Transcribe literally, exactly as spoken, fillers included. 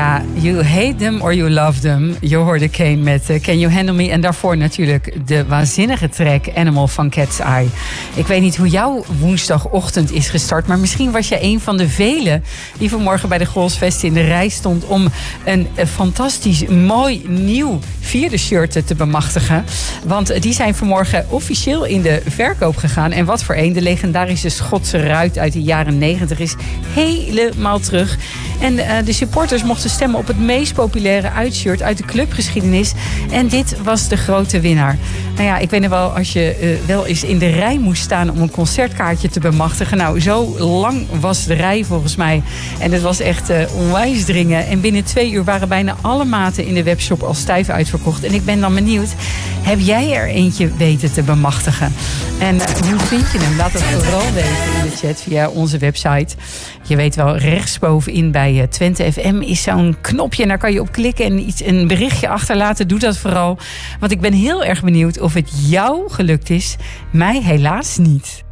Ja, You Hate Them or You Love Them. Je hoorde Kane met uh, Can You Handle Me? En daarvoor natuurlijk de waanzinnige track Animal van Cat's Eye. Ik weet niet hoe jouw woensdagochtend is gestart, maar misschien was je een van de velen die vanmorgen bij de Goalsvesten in de rij stond om een, een fantastisch mooi nieuw vierde shirt te bemachtigen. Want die zijn vanmorgen officieel in de verkoop gegaan. En wat voor een, de legendarische Schotse ruit uit de jaren negentig is helemaal terug. En uh, de supporters mochten stemmen op het meest populaire uitshirt uit de clubgeschiedenis. En dit was de grote winnaar. Nou ja, ik weet nog wel, als je uh, wel eens in de rij moest staan om een concertkaartje te bemachtigen. Nou, zo lang was de rij volgens mij. En het was echt uh, onwijs dringen. En binnen twee uur waren bijna alle maten in de webshop al stijf uitverkocht. En ik ben dan benieuwd, heb jij er eentje weten te bemachtigen? En uh, hoe vind je hem? Laat het vooral weten in de chat via onze website. Je weet wel, rechtsbovenin bij uh, Twente F M is zo'n knopje en daar kan je op klikken en iets, een berichtje achterlaten. Doe dat vooral, want ik ben heel erg benieuwd of het jou gelukt is. Mij helaas niet.